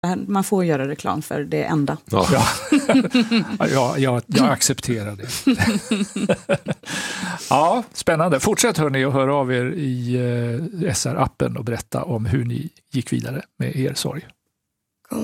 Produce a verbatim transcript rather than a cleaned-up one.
Man får göra reklam för det enda. Ja, ja jag, jag accepterar det. Ja, spännande. Fortsätt hörni och hör av er i S R-appen och berätta om hur ni gick vidare med er sorg.